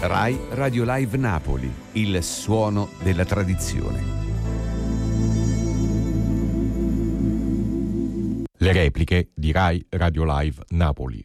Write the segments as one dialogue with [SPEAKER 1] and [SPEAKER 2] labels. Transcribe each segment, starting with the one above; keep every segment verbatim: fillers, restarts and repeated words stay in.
[SPEAKER 1] Rai Radio Live Napoli, il suono della tradizione.
[SPEAKER 2] Le repliche di Rai Radio Live Napoli.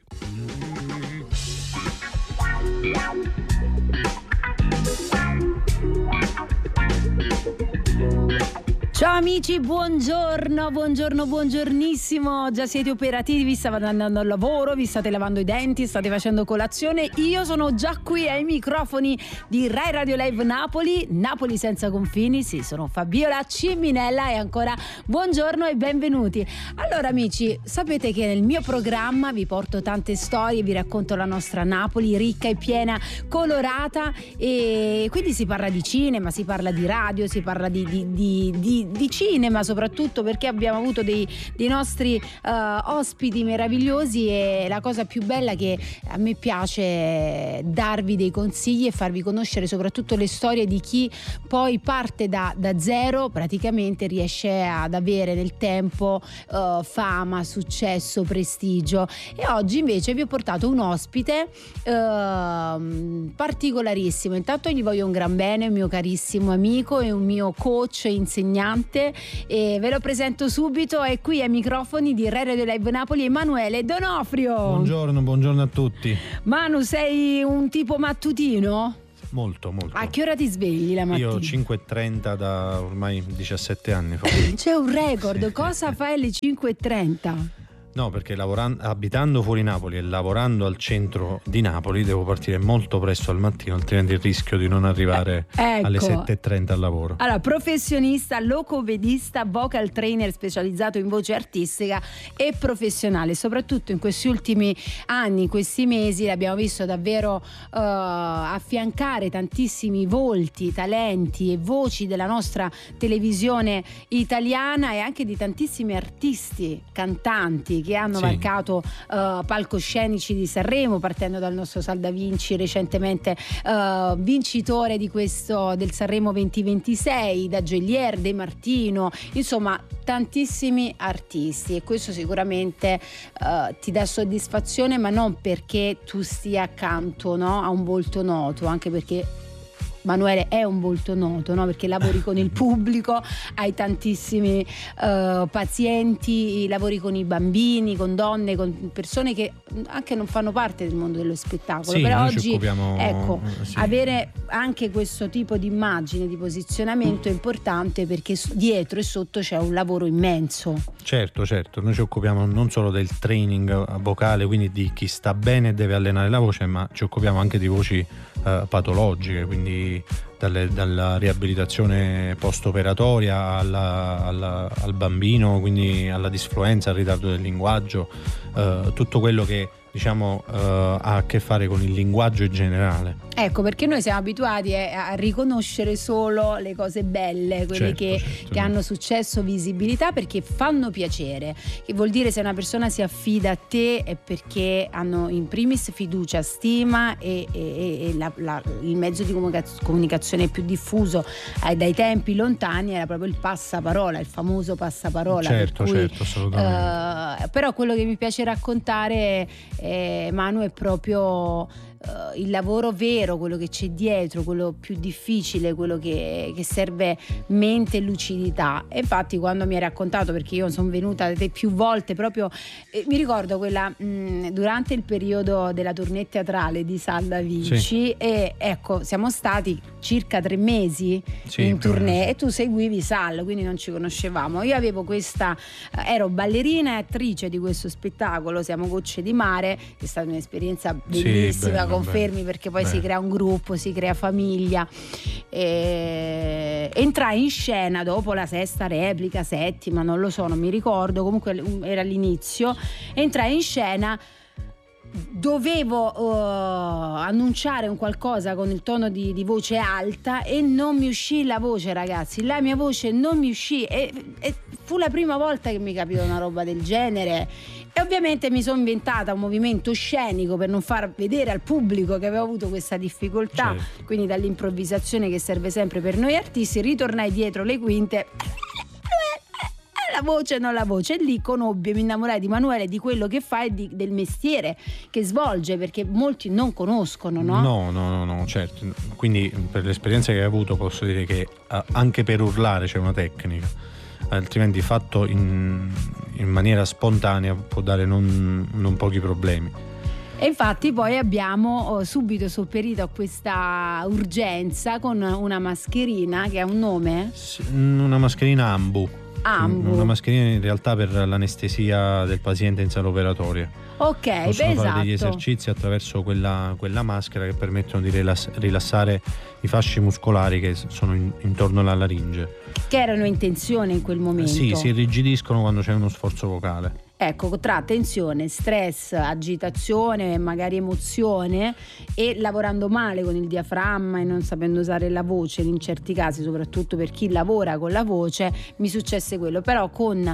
[SPEAKER 3] Ciao amici, buongiorno, buongiorno, buongiornissimo. Già siete operativi, vi state andando al lavoro, vi state lavando i denti, state facendo colazione. Io sono già qui ai microfoni di Rai Radio Live Napoli, Napoli senza confini. Sì, sono Fabiola Ciminella e ancora buongiorno e benvenuti. Allora amici, sapete che nel mio programma vi porto tante storie, vi racconto la nostra Napoli ricca e piena, colorata, e quindi si parla di cinema, si parla di radio, si parla di, di, di, di di cinema soprattutto, perché abbiamo avuto dei, dei nostri uh, ospiti meravigliosi, e la cosa più bella che a me piace darvi dei consigli e farvi conoscere soprattutto le storie di chi poi parte da, da zero, praticamente riesce ad avere nel tempo uh, fama, successo, prestigio. E oggi invece vi ho portato un ospite uh, particolarissimo. Intanto gli voglio un gran bene, un mio carissimo amico e un mio coach e insegnante, e ve lo presento subito. È qui ai microfoni di Rai Radio Live Napoli Emanuele Donofrio.
[SPEAKER 4] Buongiorno, buongiorno a tutti.
[SPEAKER 3] Manu, sei un tipo mattutino?
[SPEAKER 4] Molto, molto.
[SPEAKER 3] A che ora ti svegli la mattina?
[SPEAKER 4] Io cinque e trenta da ormai diciassette anni.
[SPEAKER 3] C'è un record. Cosa fai alle cinque e trenta?
[SPEAKER 4] No, perché lavorando, abitando fuori Napoli e lavorando al centro di Napoli devo partire molto presto al mattino, altrimenti rischio di non arrivare
[SPEAKER 3] eh, ecco.
[SPEAKER 4] alle sette e trenta al lavoro.
[SPEAKER 3] Allora, professionista, locopedista, vocal trainer specializzato in voce artistica e professionale. Soprattutto in questi ultimi anni, in questi mesi, l'abbiamo visto davvero uh, affiancare tantissimi volti, talenti e voci della nostra televisione italiana, e anche di tantissimi artisti, cantanti che hanno sì. marcato uh, palcoscenici di Sanremo, partendo dal nostro Saldavinci, recentemente uh, vincitore di questo del Sanremo duemilaventisei, da Geolier, De Martino, insomma tantissimi artisti, e questo sicuramente uh, ti dà soddisfazione, ma non perché tu stia accanto, no, a un volto noto, anche perché Manuele è un volto noto, no? Perché lavori con il pubblico, hai tantissimi uh, pazienti, lavori con i bambini, con donne, con persone che anche non fanno parte del mondo dello spettacolo.
[SPEAKER 4] Sì,
[SPEAKER 3] però
[SPEAKER 4] oggi
[SPEAKER 3] oggi
[SPEAKER 4] occupiamo,
[SPEAKER 3] ecco,
[SPEAKER 4] sì.
[SPEAKER 3] avere anche questo tipo di immagine, di posizionamento è importante, perché dietro e sotto c'è un lavoro immenso.
[SPEAKER 4] Certo, certo, noi ci occupiamo non solo del training vocale, quindi di chi sta bene e deve allenare la voce, ma ci occupiamo anche di voci uh, patologiche, quindi Dalle, dalla riabilitazione post-operatoria alla, alla, al bambino, quindi alla disfluenza, al ritardo del linguaggio, eh, tutto quello che diciamo eh, ha a che fare con il linguaggio in generale.
[SPEAKER 3] Ecco, perché noi siamo abituati a riconoscere solo le cose belle, quelle
[SPEAKER 4] certo,
[SPEAKER 3] che,
[SPEAKER 4] certo,
[SPEAKER 3] che hanno successo, visibilità, perché fanno piacere, che vuol dire, se una persona si affida a te è perché hanno in primis fiducia, stima, e, e, e la, la, il mezzo di comunicazione più diffuso eh, dai tempi lontani era proprio il passaparola, il famoso passaparola.
[SPEAKER 4] Certo,
[SPEAKER 3] per cui,
[SPEAKER 4] certo, assolutamente.
[SPEAKER 3] Eh, però quello che mi piace raccontare, eh, Manu, è proprio Uh, il lavoro vero, quello che c'è dietro, quello più difficile, quello che, che serve mente e lucidità. E infatti quando mi hai raccontato, perché io sono venuta da te più volte, proprio eh, mi ricordo quella mh, durante il periodo della tournée teatrale di Saldavinci, sì. E ecco, siamo stati circa tre mesi sì, in tournée, e tu seguivi Sal, quindi non ci conoscevamo. Io avevo questa eh, ero ballerina e attrice di questo spettacolo, Siamo gocce di mare, è stata un'esperienza bellissima. Sì, confermi, beh, perché poi beh. si crea un gruppo, si crea famiglia. E entrai in scena dopo la sesta replica, settima, non lo so, non mi ricordo, comunque era all'inizio. Entrai in scena, dovevo uh, annunciare un qualcosa con il tono di, di voce alta, e non mi uscì la voce, ragazzi, la mia voce non mi uscì, e, e fu la prima volta che mi capitò una roba del genere. E ovviamente mi sono inventata un movimento scenico per non far vedere al pubblico che avevo avuto questa difficoltà, certo. Quindi dall'improvvisazione, che serve sempre per noi artisti, ritornai dietro le quinte la voce, non la voce. E lì conobbi, mi innamorai di Emanuele, di quello che fa e di, del mestiere che svolge, perché molti non conoscono, no?
[SPEAKER 4] No, no, no, no, certo. Quindi per l'esperienza che hai avuto posso dire che eh, anche per urlare c'è una tecnica, altrimenti fatto in, in maniera spontanea può dare non, non pochi problemi.
[SPEAKER 3] E infatti poi abbiamo subito sopperito a questa urgenza con una mascherina che ha un nome?
[SPEAKER 4] Una mascherina Ambu.
[SPEAKER 3] Ambu.
[SPEAKER 4] Una mascherina in realtà per l'anestesia del paziente in sala operatoria.
[SPEAKER 3] Ok,
[SPEAKER 4] possono
[SPEAKER 3] beh,
[SPEAKER 4] fare
[SPEAKER 3] esatto.
[SPEAKER 4] degli esercizi attraverso quella, quella maschera che permettono di rilass- rilassare i fasci muscolari che sono in, intorno alla laringe,
[SPEAKER 3] che erano in tensione in quel momento.
[SPEAKER 4] Sì, si irrigidiscono quando c'è uno sforzo vocale.
[SPEAKER 3] Ecco, tra tensione, stress, agitazione, magari emozione, e lavorando male con il diaframma e non sapendo usare la voce in certi casi, soprattutto per chi lavora con la voce, mi successe quello. Però con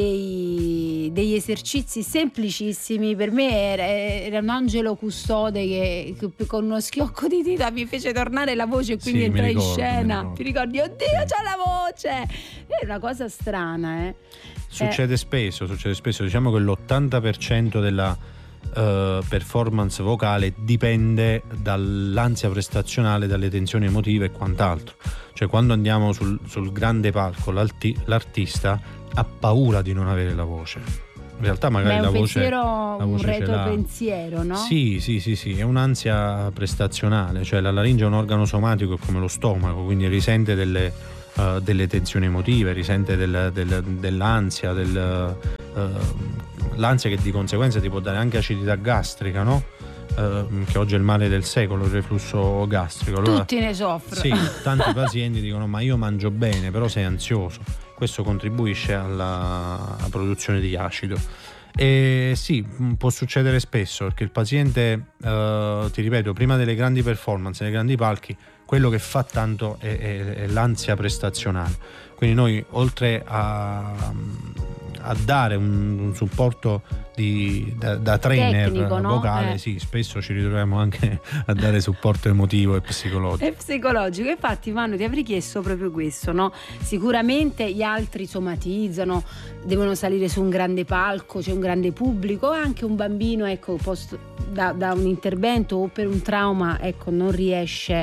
[SPEAKER 3] dei, degli esercizi semplicissimi, per me era, era un angelo custode che, che con uno schiocco di dita mi fece tornare la voce e quindi
[SPEAKER 4] Sì, mi
[SPEAKER 3] entrai
[SPEAKER 4] ricordo,
[SPEAKER 3] in scena.
[SPEAKER 4] mi
[SPEAKER 3] Ti ricordi? Oddio, c'ho la voce! È una cosa strana, eh.
[SPEAKER 4] Succede eh. spesso, succede spesso. Diciamo che l'ottanta per cento della uh, performance vocale dipende dall'ansia prestazionale, dalle tensioni emotive e quant'altro. Cioè, quando andiamo sul, sul grande palco, l'artista ha paura di non avere la voce. In realtà magari
[SPEAKER 3] Ma è un
[SPEAKER 4] la voce,
[SPEAKER 3] pensiero,
[SPEAKER 4] la voce
[SPEAKER 3] un retropensiero, no?
[SPEAKER 4] Sì, sì, sì, sì, è un'ansia prestazionale. Cioè la laringe è un organo somatico, è come lo stomaco, quindi risente delle Uh, delle tensioni emotive, risente del, del, dell'ansia, del, uh, l'ansia che di conseguenza ti può dare anche acidità gastrica, no? Uh, che oggi è il male del secolo, il reflusso gastrico. Allora,
[SPEAKER 3] tutti ne soffrono.
[SPEAKER 4] Sì, tanti pazienti dicono: ma io mangio bene, però sei ansioso. Questo contribuisce alla, alla produzione di acido. E sì, può succedere spesso, perché il paziente, uh, ti ripeto, prima delle grandi performance, dei grandi palchi, quello che fa tanto è, è, è l'ansia prestazionale. Quindi noi, oltre a, a dare un, un supporto di, da, da trainer
[SPEAKER 3] tecnico, no?
[SPEAKER 4] vocale,
[SPEAKER 3] eh.
[SPEAKER 4] sì, spesso ci ritroviamo anche a dare supporto emotivo e psicologico.
[SPEAKER 3] E psicologico. Infatti, Manu, ti avrei chiesto proprio questo, no? Sicuramente gli altri somatizzano, devono salire su un grande palco, c'è un grande pubblico, anche un bambino, ecco, post, da, da un intervento o per un trauma, ecco, non riesce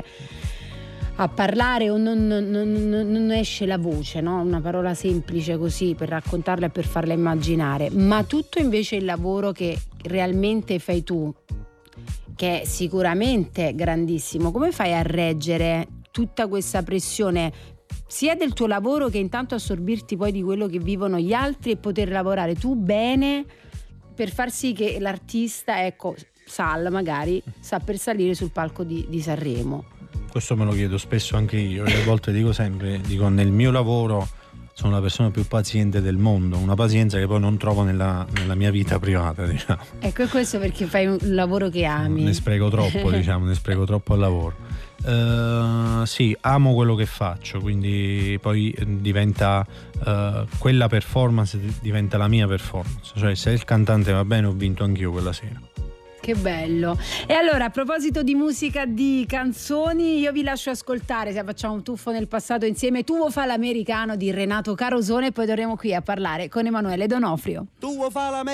[SPEAKER 3] a parlare o non, non, non, non esce la voce, no? Una parola semplice così per raccontarla e per farla immaginare. Ma tutto invece il lavoro che realmente fai tu, che è sicuramente grandissimo, come fai a reggere tutta questa pressione sia del tuo lavoro, che intanto assorbirti poi di quello che vivono gli altri, e poter lavorare tu bene per far sì che l'artista, ecco, Sal magari sa per salire sul palco di, di Sanremo?
[SPEAKER 4] Questo me lo chiedo spesso anche io, e a volte dico sempre, dico, nel mio lavoro sono la persona più paziente del mondo, una pazienza che poi non trovo nella, nella mia vita privata, diciamo.
[SPEAKER 3] Ecco, è questo perché fai un lavoro che ami.
[SPEAKER 4] Ne spreco troppo, diciamo, ne spreco troppo al lavoro. Uh, sì, amo quello che faccio, quindi poi diventa uh, quella performance diventa la mia performance, cioè se il cantante va bene ho vinto anch'io quella sera.
[SPEAKER 3] Che bello. E allora, a proposito di musica, di canzoni, io vi lascio ascoltare, se facciamo un tuffo nel passato insieme, Tuo fa l'americano di Renato Carosone, e poi torniamo qui a parlare con Emanuele Donofrio.
[SPEAKER 5] Tuo fa l'americano